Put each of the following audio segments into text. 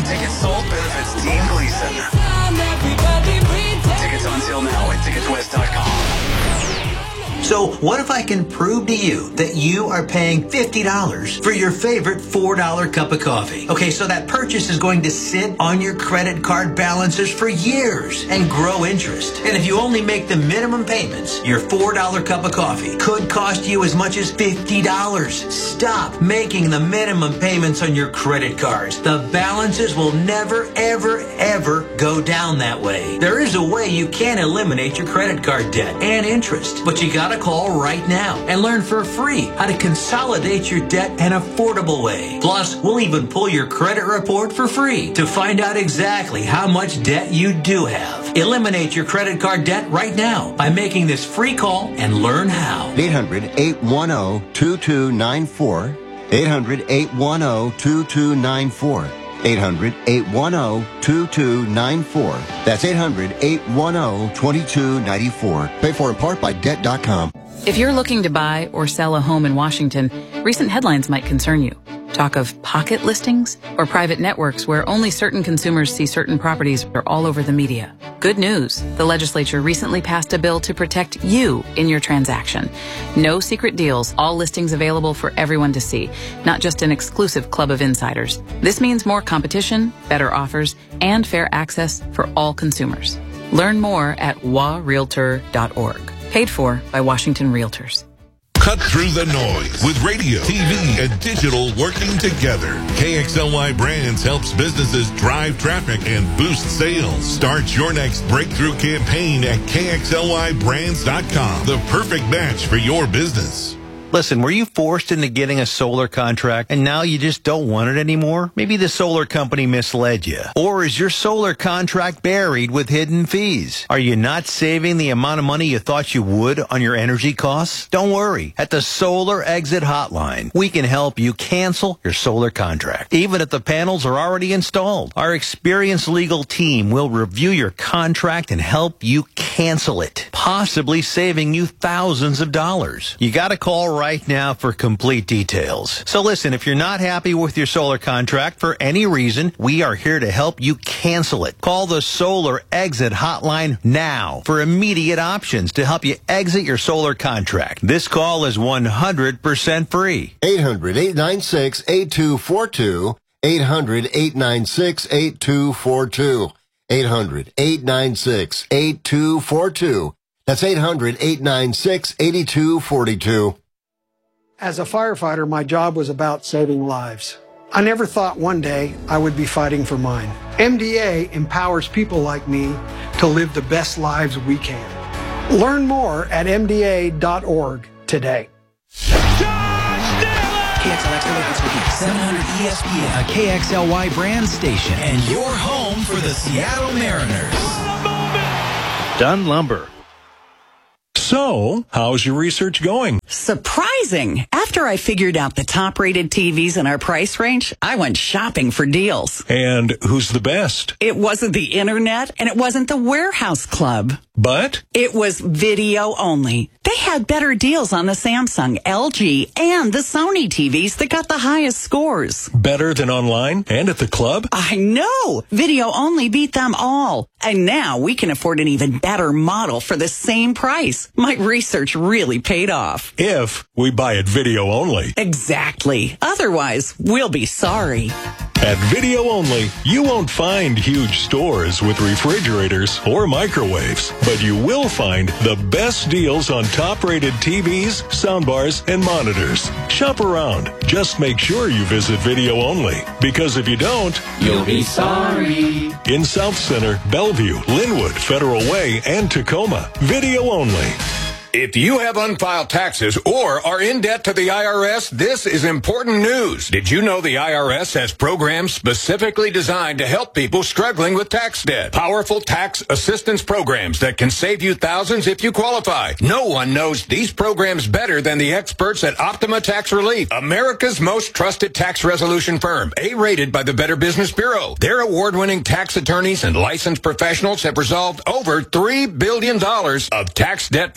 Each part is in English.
Tickets sold benefits Team Gleason. Tickets on sale now at ticketswest.com. So what if I can prove to you that you are paying $50 for your favorite $4 cup of coffee? Okay, so that purchase is going to sit on your credit card balances for years and grow interest. And if you only make the minimum payments, your $4 cup of coffee could cost you as much as $50. Stop making the minimum payments on your credit cards. The balances will never, ever, ever go down that way. There is a way you can eliminate your credit card debt and interest, but you gotta call right now and learn for free how to consolidate your debt an affordable way. Plus, we'll even pull your credit report for free to find out exactly how much debt you do have. Eliminate your credit card debt right now by making this free call and learn how. 800-810-2294. 800-810-2294. 800-810-2294. That's 800-810-2294. Paid for in part by Debt.com. If you're looking to buy or sell a home in Washington, recent headlines might concern you. Talk of pocket listings or private networks where only certain consumers see certain properties are all over the media. Good news. The legislature recently passed a bill to protect you in your transaction. No secret deals, all listings available for everyone to see, not just an exclusive club of insiders. This means more competition, better offers, and fair access for all consumers. Learn more at warealtor.org. Paid for by Washington Realtors. Cut through the noise with radio, TV, and digital working together. KXLY Brands helps businesses drive traffic and boost sales. Start your next breakthrough campaign at KXLYBrands.com. The perfect match for your business. Listen, were you forced into getting a solar contract and now you just don't want it anymore? Maybe the solar company misled you. Or is your solar contract buried with hidden fees? Are you not saving the amount of money you thought you would on your energy costs? Don't worry. At the Solar Exit Hotline, we can help you cancel your solar contract, even if the panels are already installed. Our experienced legal team will review your contract and help you cancel it, possibly saving you thousands of dollars. You got to call right now for complete details. So listen, if you're not happy with your solar contract for any reason, we are here to help you cancel it. Call the Solar Exit Hotline now for immediate options to help you exit your solar contract. This call is 100% free. 800-896-8242. 800-896-8242. 800-896-8242. That's 800-896-8242. As a firefighter, my job was about saving lives. I never thought one day I would be fighting for mine. MDA empowers people like me to live the best lives we can. Learn more at MDA.org today. KXLX delivers with you 700 ESPN, a KXLY brand station, and your home for the Seattle Mariners. Dunn Lumber. So, how's your research going? Surprising. After I figured out the top-rated TVs in our price range, I went shopping for deals. And who's the best? It wasn't the internet, and it wasn't the warehouse club. But? It was video only. They had better deals on the Samsung, LG, and the Sony TVs that got the highest scores. Better than online and at the club? I know! Video only beat them all. And now we can afford an even better model for the same price. My research really paid off. If we buy it video only. Exactly. Otherwise, we'll be sorry. At Video Only, you won't find huge stores with refrigerators or microwaves, but you will find the best deals on top-rated TVs, soundbars, and monitors. Shop around. Just make sure you visit Video Only, because if you don't, you'll be sorry. In South Center, Bellevue, Linwood, Federal Way, and Tacoma, Video Only. If you have unfiled taxes or are in debt to the IRS, this is important news. Did you know the IRS has programs specifically designed to help people struggling with tax debt? Powerful tax assistance programs that can save you thousands if you qualify. No one knows these programs better than the experts at Optima Tax Relief, America's most trusted tax resolution firm, A-rated by the Better Business Bureau. Their award-winning tax attorneys and licensed professionals have resolved over $3 billion of tax debt for their clients.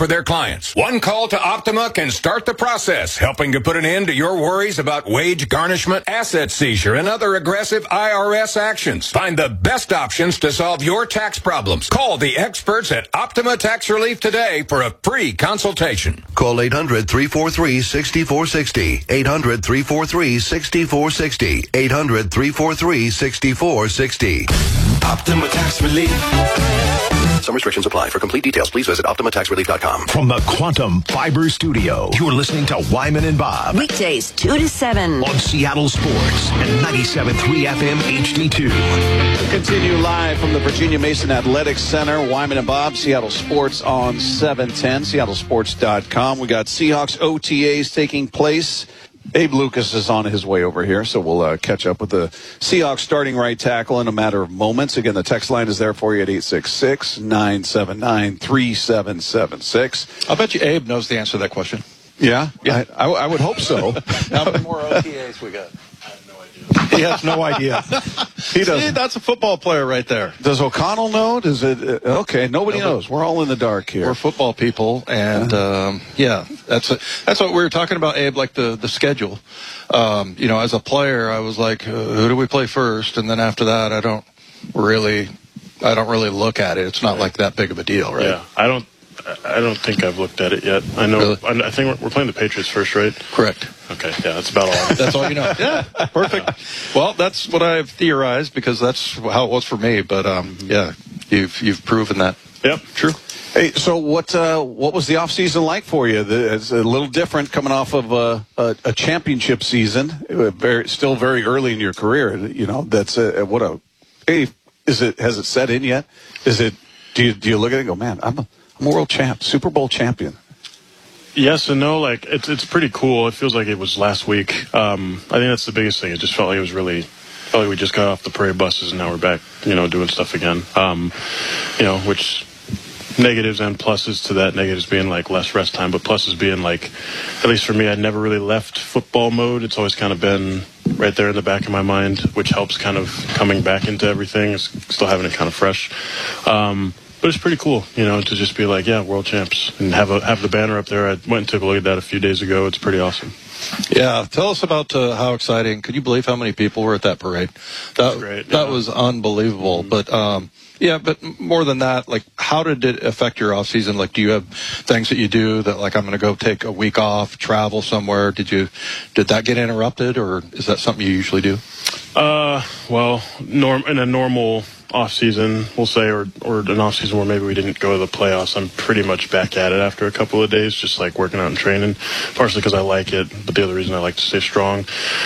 compliance. One call to Optima can start the process, helping to put an end to your worries about wage garnishment, asset seizure, and other aggressive IRS actions. Find the best options to solve your tax problems. Call the experts at Optima Tax Relief today for a free consultation. Call 800-343-6460. 800-343-6460. 800-343-6460. Optima Tax Relief. Some restrictions apply. For complete details, please visit OptimaTaxRelief.com. From the Quantum Fiber Studio, you're listening to Wyman and Bob. Weekdays 2 to 7. On Seattle Sports and 97.3 FM HD2. Continue live from the Virginia Mason Athletics Center. Wyman and Bob, Seattle Sports on 710, seattlesports.com. We got Seahawks OTAs taking place. Abe Lucas is on his way over here, so we'll catch up with the Seahawks starting right tackle in a matter of moments. Again, the text line is there for you at 866-979-3776. I'll bet you Abe knows the answer to that question. Yeah? I would hope so. How many more OTAs we got? He has no idea. He doesn't. See, that's a football player right there. Does O'Connell know? Does it? Okay, nobody knows. We're all in the dark here. We're football people, and that's what we were talking about, Abe. Like the schedule. As a player, I was like, who do we play first? And then after that, I don't really look at it. It's not like that big of a deal, right? Yeah, I don't think I've looked at it yet. I know. Really? I think we're playing the Patriots first, right? Correct. Okay. Yeah, that's about all. That's all you know. Yeah, perfect. Well, that's what I've theorized because that's how it was for me. But you've proven that. Yep. True. Hey, so what was the off season like for you? It's a little different coming off of a championship season. Still very early in your career. That's has it set in yet? Do you look at it and go, man, I'm a world champ, Super Bowl champion? Yes and no. Like it's pretty cool. It feels like it was last week. I think that's the biggest thing. It just felt like we just got off the parade buses and now we're back, doing stuff again. Which negatives and pluses to that. Negatives being like less rest time, but pluses being like, at least for me, I'd never really left football mode. It's always kind of been right there in the back of my mind, which helps kind of coming back into everything. Still having it kind of fresh. But it's pretty cool, to just be like, world champs and have the banner up there. I went and took a look at that a few days ago. It's pretty awesome. Yeah, tell us about how exciting. Could you believe how many people were at that parade? That was great. That was unbelievable. Mm-hmm. But but more than that, like, how did it affect your off season? Like, do you have things that you do that, like, I'm going to go take a week off, travel somewhere? Did that get interrupted, or is that something you usually do? Well, in a normal off season, we'll say, or an off season where maybe we didn't go to the playoffs, I'm pretty much back at it after a couple of days, just like working out and training, partially because I like it, but the other reason I like to stay strong.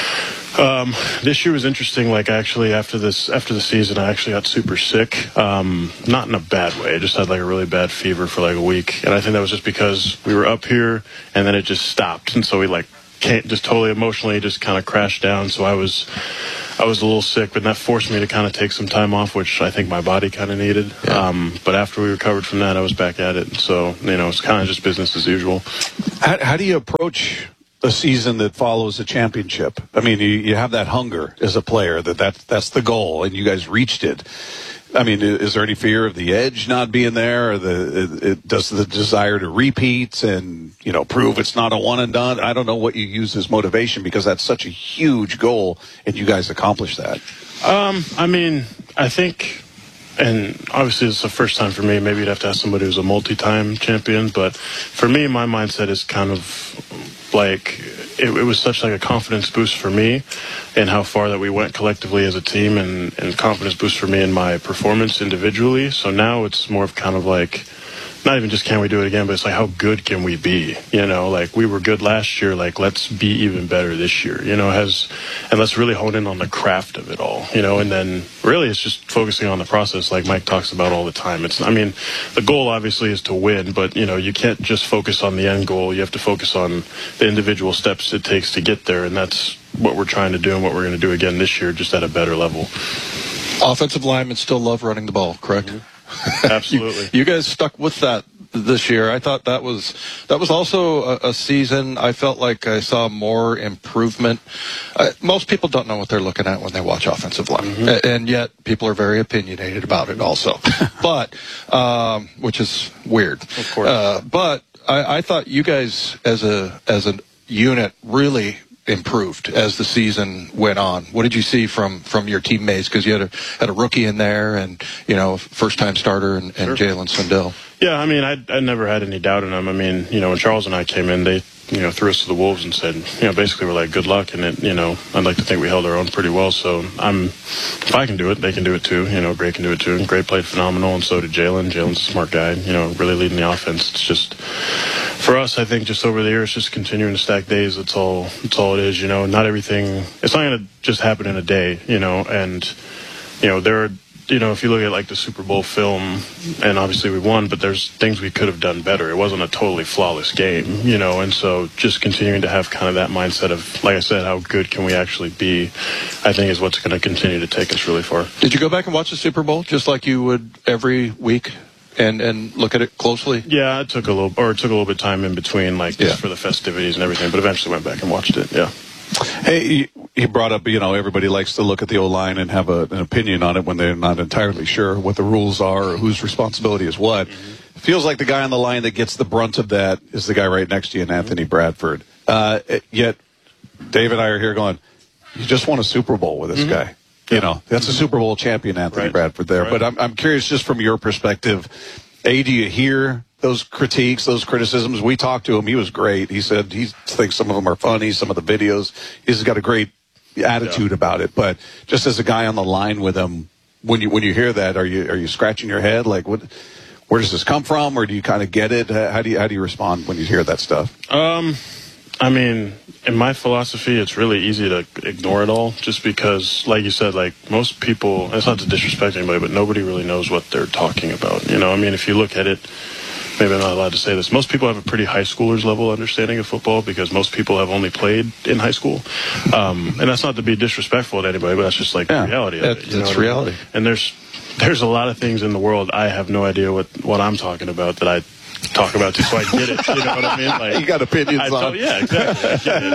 This year was interesting. Like, after the season, I actually got super sick. Not in a bad way. I just had like a really bad fever for like a week, and I think that was just because we were up here and then it just stopped, and so we can't just totally emotionally just kind of crashed down. So I was a little sick, but that forced me to kind of take some time off, which I think my body kind of needed. Yeah. But after we recovered from that, I was back at it. So, it's kind of just business as usual. How do you approach a season that follows a championship? I mean, you have that hunger as a player that's the goal, and you guys reached it. I mean, is there any fear of the edge not being there, or does the desire to repeat and, prove it's not a one and done? I don't know what you use as motivation, because that's such a huge goal, and you guys accomplished that. I think, and obviously it's the first time for me. Maybe you'd have to ask somebody who's a multi-time champion, but for me, my mindset is kind of like, it was such like a confidence boost for me and how far that we went collectively as a team, and confidence boost for me in my performance individually. So now it's more of kind of like, not even just can we do it again, but it's like, how good can we be? Like, we were good last year, like, let's be even better this year, and let's really hone in on the craft of it all, and then really it's just focusing on the process, like Mike talks about all the time. The goal obviously is to win, but you can't just focus on the end goal. You have to focus on the individual steps it takes to get there, and that's what we're trying to do and what we're going to do again this year, just at a better level. Offensive linemen still love running the ball, correct? Mm-hmm. Absolutely. You guys stuck with that this year. I thought that was also a season I felt like I saw more improvement. Most people don't know what they're looking at when they watch offensive line, mm-hmm. and yet people are very opinionated about it also. But which is weird. Of course. But I thought you guys as a unit really improved as the season went on. What did you see from your teammates? Because you had a rookie in there, and first time starter, and Sure. Jalen Sundell. Yeah, I mean, I never had any doubt in them. I mean, when Charles and I came in, they threw us to the wolves and said, basically we're like, good luck, and I'd like to think we held our own pretty well. So if I can do it, they can do it too. Gray can do it too. And Gray played phenomenal, and so did Jalen. Jalen's a smart guy. Really leading the offense. It's just for us, I think, just over the years, just continuing to stack days. That's all it is. Not everything. It's not going to just happen in a day. And there are. If you look at like the Super Bowl film, and obviously we won, but there's things we could have done better. It wasn't a totally flawless game, and so just continuing to have kind of that mindset of, like I said, how good can we actually be, I think is what's going to continue to take us really far. Did you go back and watch the Super Bowl just like you would every week and look at it closely? Yeah, it took a little bit of time in between, just for the festivities and everything, but eventually went back and watched it, yeah. Hey, you brought up, everybody likes to look at the O-line and have an opinion on it when they're not entirely sure what the rules are or whose responsibility is what. It feels like the guy on the line that gets the brunt of that is the guy right next to you, Anthony Bradford. Yet, Dave and I are here going, you just won a Super Bowl with this guy. That's a Super Bowl champion, Anthony Bradford there. Right. But I'm curious, just from your perspective, do you hear those critiques, those criticisms? We talked to him. He was great. He said he thinks some of them are funny, some of the videos. He's got a great attitude about it. But just as a guy on the line with him, when you hear that, are you scratching your head? Like, where does this come from? Or do you kind of get it? How do you respond when you hear that stuff? I mean, in my philosophy, it's really easy to ignore it all, just because, like you said, most people, it's not to disrespect anybody, but nobody really knows what they're talking about. I mean, if you look at it, maybe I'm not allowed to say this, most people have a pretty high schooler's level understanding of football because most people have only played in high school. And that's not to be disrespectful to anybody, but that's just the reality of it. That's reality. And there's a lot of things in the world I have no idea what I'm talking about that I talk about too, so I get it. You know what I mean? You got opinions on. Yeah, exactly. I get it.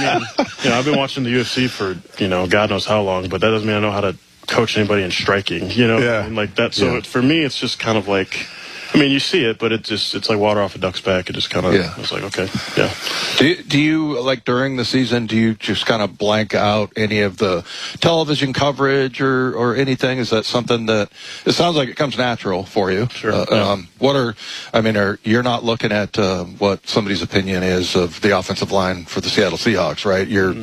I mean, I've been watching the UFC for God knows how long, but that doesn't mean I know how to coach anybody in striking. Yeah. And like that. So for me, it's just kind of like, I mean, you see it, but it's like water off a duck's back. It just kind of, it's like, okay, yeah. Do you, like during the season, do you just kind of blank out any of the television coverage or anything? Is that something that, it sounds like it comes natural for you. Sure. You're not looking at what somebody's opinion is of the offensive line for the Seattle Seahawks, right?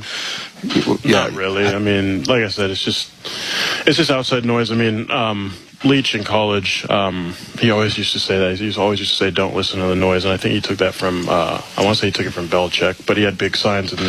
Not really. I mean, like I said, it's just outside noise. I mean, Leach in college, he always used to say that. He always used to say, don't listen to the noise. And I think he took that from, I want to say he took it from Belichick, but he had big signs in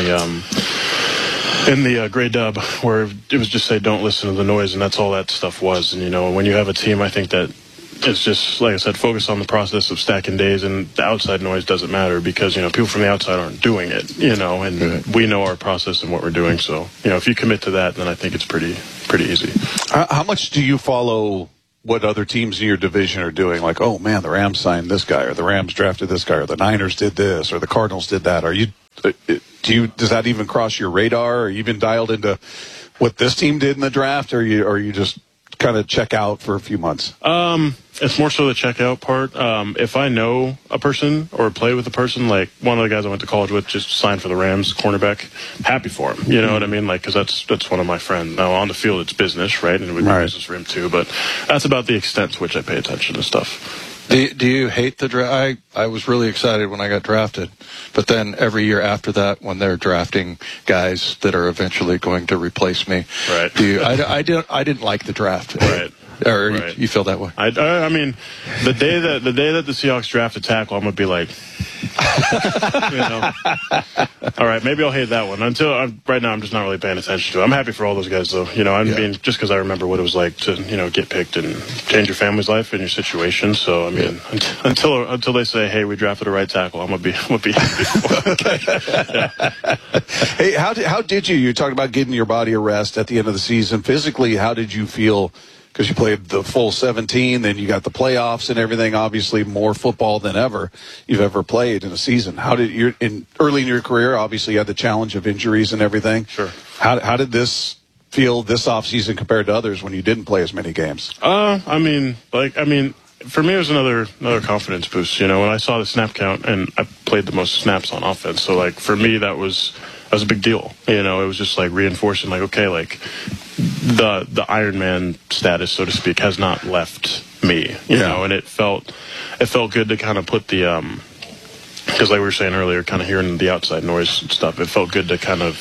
the Grey Dub where it was just say, don't listen to the noise. And that's all that stuff was. And, when you have a team, I think that it's just, like I said, focus on the process of stacking days, and the outside noise doesn't matter because, people from the outside aren't doing it, and we know our process and what we're doing. So, if you commit to that, then I think it's pretty easy. How much do you follow what other teams in your division are doing? Like, oh man, the Rams signed this guy, or the Rams drafted this guy, or the Niners did this, or the Cardinals did that. Does that even cross your radar? Are you even dialed into what this team did in the draft, or are you just kind of check out for a few months? It's more so the checkout part. If I know a person or play with a person, like one of the guys I went to college with just signed for the Rams, cornerback, happy for him. You know what I mean? Like, because that's one of my friends. Now, on the field, it's business, right? And it would be business for him too. But that's about the extent to which I pay attention to stuff. Do you hate the draft? I was really excited when I got drafted, but then every year after that, when they're drafting guys that are eventually going to replace me, right? I didn't like the draft, right? Or you feel that way? I mean, the day that the Seahawks draft a tackle, I'm gonna be like, all right, maybe I'll hate that one. Right now, I'm just not really paying attention to it. I'm happy for all those guys, though. I mean, just because I remember what it was like to get picked and change your family's life and your situation. So I mean, until they say, hey, we drafted a right tackle, I'm gonna be happy. Hey, how did you talked about getting your body a rest at the end of the season physically? How did you feel? Because you played the full 17, then you got the playoffs and everything. Obviously, more football than you've ever played in a season. How did early in your career? Obviously, you had the challenge of injuries and everything. Sure. How did this feel this offseason compared to others when you didn't play as many games? for me, it was another confidence boost. You know, when I saw the snap count, and I played the most snaps on offense, so like for me that was a big deal. You know, it was just like reinforcing, like, okay, like the Iron Man status, so to speak, has not left me. You know, and it felt good to kind of put the because like we were saying earlier, kind of hearing the outside noise and stuff, it felt good to kind of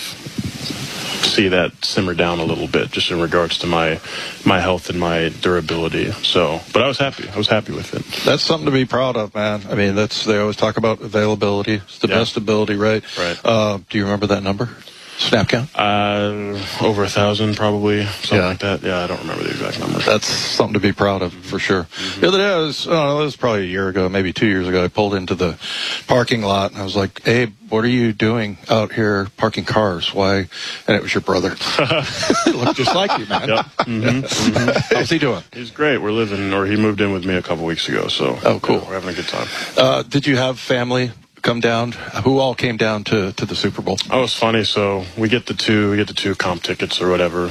see that simmer down a little bit, just in regards to my health and my durability. So, but I was happy with it. That's something to be proud of, man. I mean, they always talk about availability. It's the best ability, right? Right. Do you remember that number? Snap count? Over 1,000, probably, something like that. Yeah, I don't remember the exact number. That's something to be proud of, for sure. The other day, it was probably a year ago, maybe 2 years ago, I pulled into the parking lot, and I was like, Abe, what are you doing out here parking cars? Why? And it was your brother. He looked just like you, man. Yep. How's he doing? He's great. He moved in with me a couple weeks ago, so cool. We're having a good time. Did you have family come down? Who all came down to the Super Bowl? Oh, it's funny. So we get the two comp tickets or whatever.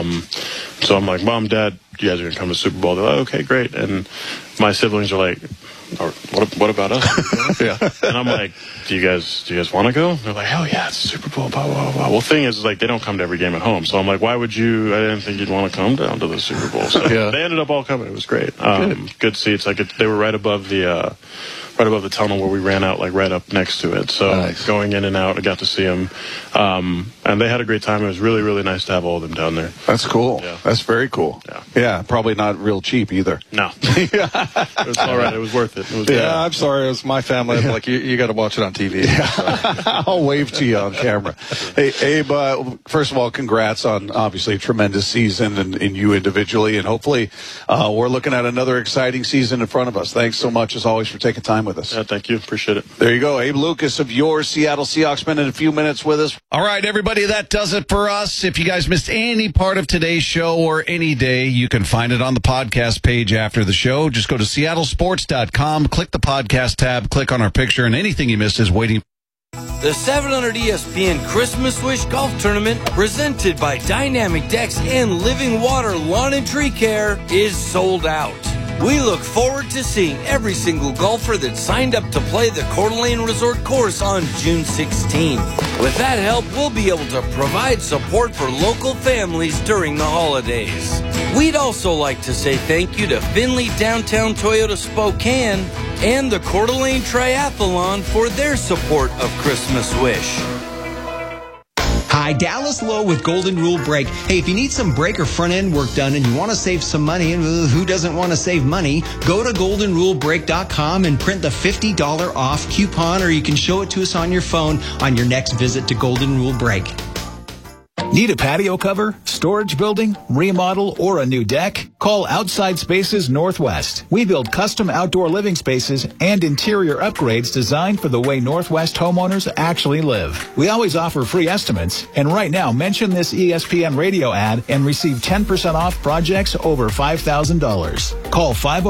So I'm like, Mom, Dad, you guys are gonna come to the Super Bowl. They're like, okay, great. And my siblings are like, what about us? Yeah. And I'm like, do you guys want to go? They're like, hell yeah, it's the Super Bowl, blah, blah, blah. Well, the thing is, like, they don't come to every game at home. So I'm like, why would you? I didn't think you'd want to come down to the Super Bowl. So they ended up all coming. It was great. Good seats. Like, they were right above the tunnel where we ran out, like right up next to it. So going in and out, I got to see them. And they had a great time. It was really, really nice to have all of them down there. That's cool. Yeah. That's very cool. Yeah, probably not real cheap either. No. It was all right. It was worth it. I'm sorry. It was my family. I'm like, you got to watch it on TV. I'll wave to you on camera. Hey, Abe, first of all, congrats on obviously a tremendous season and you individually. And hopefully we're looking at another exciting season in front of us. Thanks so much, as always, for taking time with us. Yeah, thank you. Appreciate it. There you go. Abe Lucas of your Seattle Seahawks, spending a few minutes with us. All right, everybody, that does it for us. If you guys missed any part of today's show or any day, you can find it on the podcast page after the show. Just go to seattlesports.com, click the podcast tab, click on our picture, and anything you missed is waiting. The 700 ESPN Christmas Wish Golf Tournament, presented by Dynamic Decks and Living Water Lawn and Tree Care, is sold out. We look forward to seeing every single golfer that signed up to play the Coeur d'Alene Resort course on June 16th. With that help, we'll be able to provide support for local families during the holidays. We'd also like to say thank you to Findlay Downtown Toyota Spokane and the Coeur d'Alene Triathlon for their support of Christmas Wish. Hi, Dallas Lowe with Golden Rule Brake. Hey, if you need some brake or front end work done and you want to save some money, and who doesn't want to save money, go to goldenrulebrake.com and print the $50 off coupon, or you can show it to us on your phone on your next visit to Golden Rule Brake. Need a patio cover, storage building, remodel, or a new deck? Call Outside Spaces Northwest. We build custom outdoor living spaces and interior upgrades designed for the way Northwest homeowners actually live. We always offer free estimates, and right now mention this ESPN radio ad and receive 10% off projects over $5,000. Call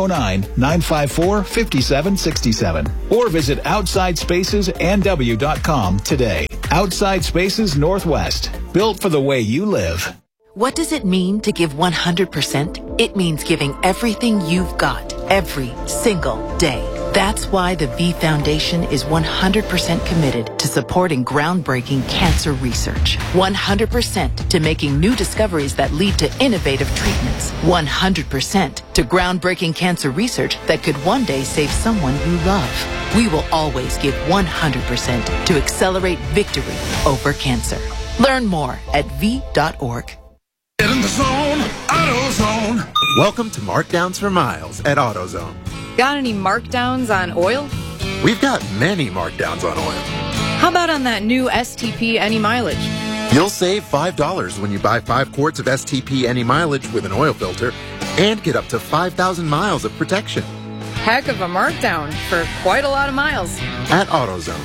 509-954-5767 or visit OutsideSpacesNW.com today. Outside Spaces Northwest. Built for the way you live. What does it mean to give 100%? It means giving everything you've got every single day. That's why the V Foundation is 100% committed to supporting groundbreaking cancer research. 100% to making new discoveries that lead to innovative treatments. 100% to groundbreaking cancer research that could one day save someone you love. We will always give 100% to accelerate victory over cancer. Learn more at V.org. Get in the zone, AutoZone. Welcome to Markdowns for Miles at AutoZone. Got any markdowns on oil? We've got many markdowns on oil. How about on that new STP Any Mileage? You'll save $5 when you buy 5 quarts of STP Any Mileage with an oil filter and get up to 5,000 miles of protection. Heck of a markdown for quite a lot of miles. At AutoZone.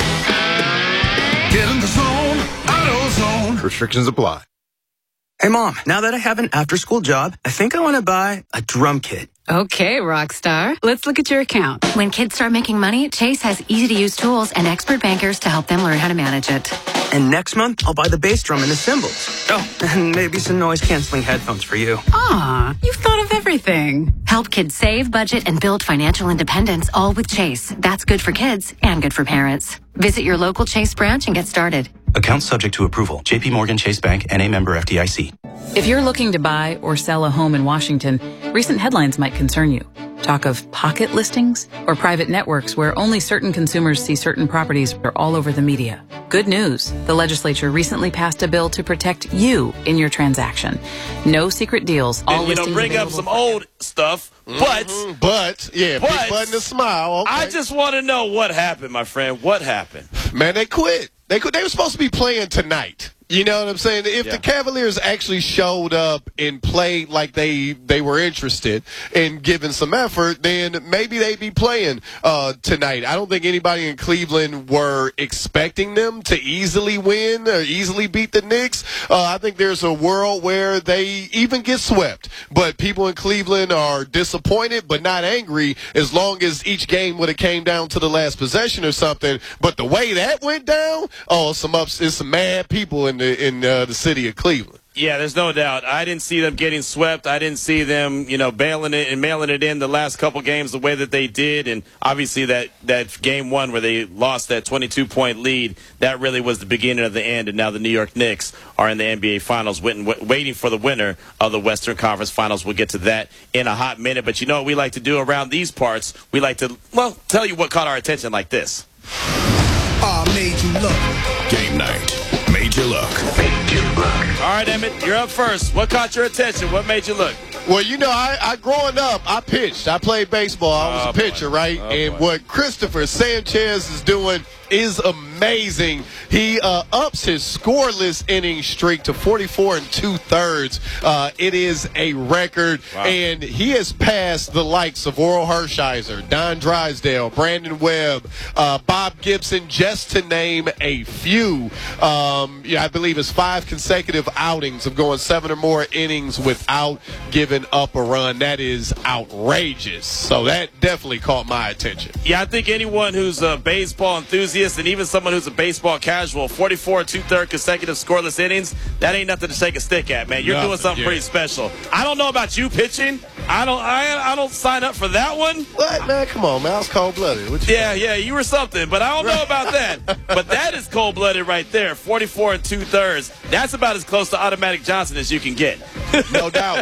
Get in the zone, AutoZone. Restrictions apply. Hey, Mom, now that I have an after-school job, I think I want to buy a drum kit. Okay, Rockstar. Let's look at your account. When kids start making money, Chase has easy-to-use tools and expert bankers to help them learn how to manage it. And next month, I'll buy the bass drum and the cymbals. Oh, and maybe some noise-canceling headphones for you. Aw, you've thought of everything. Help kids save, budget, and build financial independence, all with Chase. That's good for kids and good for parents. Visit your local Chase branch and get started. Account subject to approval. J.P. Morgan Chase Bank, N.A. member FDIC. If you're looking to buy or sell a home in Washington, recent headlines might concern you. Talk of pocket listings or private networks where only certain consumers see certain properties are all over the media. Good news. The legislature recently passed a bill to protect you in your transaction. No secret deals. All listings bring up some old stuff, but big button to smile. Okay. I just want to know what happened, my friend. What happened? Man, they quit. They were supposed to be playing tonight. You know what I'm saying? If the Cavaliers actually showed up and played like they were interested in giving some effort, then maybe they'd be playing tonight. I don't think anybody in Cleveland were expecting them to easily win or easily beat the Knicks. I think there's a world where they even get swept. But people in Cleveland are disappointed but not angry as long as each game would have came down to the last possession or something. But the way that went down, it's some mad people in the city of Cleveland. Yeah, there's no doubt. I didn't see them getting swept. I didn't see them, bailing it and mailing it in the last couple games the way that they did. And obviously that game one where they lost that 22-point lead, that really was the beginning of the end. And now the New York Knicks are in the NBA Finals waiting for the winner of the Western Conference Finals. We'll get to that in a hot minute. But you know what we like to do around these parts? We like to, tell you what caught our attention like this. Made you look. Game night. Made you look. Made you look. All right, Emmett, you're up first. What caught your attention? What made you look? Well, I growing up, I pitched. I played baseball. I was a pitcher, right? What Christopher Sanchez is doing is amazing. He ups his scoreless inning streak to 44 2/3. It is a record, and he has passed the likes of Oral Hershiser, Don Drysdale, Brandon Webb, Bob Gibson, just to name a few. I believe it's 5 consecutive outings of going 7 or more innings without giving up a run. That is outrageous. So that definitely caught my attention. Yeah, I think anyone who's a baseball enthusiast and even someone who's a baseball casual, 44 2/3 consecutive scoreless innings, that ain't nothing to shake a stick at, man. You're doing something pretty special. I don't know about you pitching. I don't sign up for that one. What, man? Come on, man. I was cold-blooded. Yeah, you were something, but I don't know about that. But that is cold-blooded right there, 44 2/3. That's about as close to Automatic Johnson as you can get. No doubt.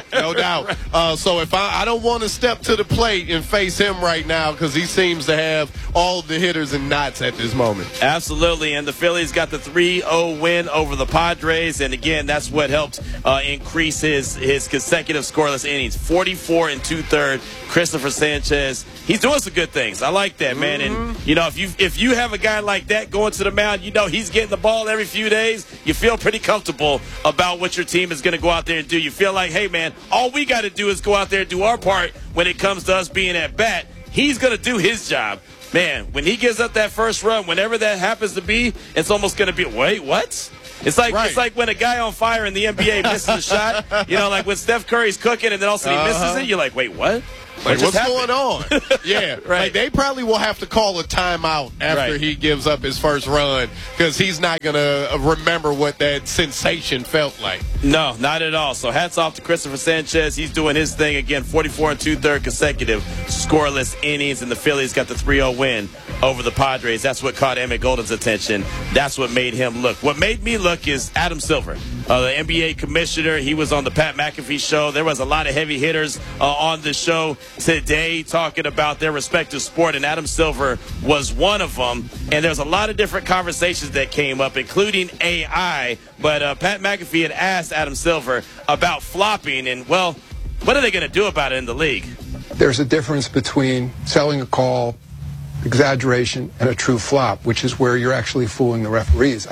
So if I don't want to step to the plate and face him right now because he seems to have all the hitters and knots at this moment. Absolutely, and the Phillies got the 3-0 win over the Padres, and again, that's what helped increase his consecutive scoreless innings. 44 2/3. Christopher Sanchez, he's doing some good things. I like that, man. And if you have a guy like that going to the mound, he's getting the ball every few days. You feel pretty comfortable about what your team is going to go out there and do. You feel like, hey, man, all we got to do is go out there and do our part when it comes to us being at bat. He's going to do his job. Man, when he gives up that first run, whenever that happens to be, it's almost going to be, wait, what? It's like when a guy on fire in the NBA misses a shot. Like when Steph Curry's cooking and then all of a sudden he misses it. You're like, wait, what? What's going on? Yeah, right. Like they probably will have to call a timeout after he gives up his first run because he's not going to remember what that sensation felt like. No, not at all. So hats off to Christopher Sanchez. He's doing his thing again, 44 2/3 consecutive scoreless innings, and the Phillies got the 3-0 win over the Padres. That's what caught Emmett Golden's attention. That's what made him look. What made me look is Adam Silver, the NBA commissioner. He was on the Pat McAfee show. There was a lot of heavy hitters on the show today talking about their respective sport, and Adam Silver was one of them. And there's a lot of different conversations that came up, including AI. But Pat McAfee had asked Adam Silver about flopping, and, what are they going to do about it in the league? There's a difference between selling a call, exaggeration, and a true flop, which is where you're actually fooling the referees.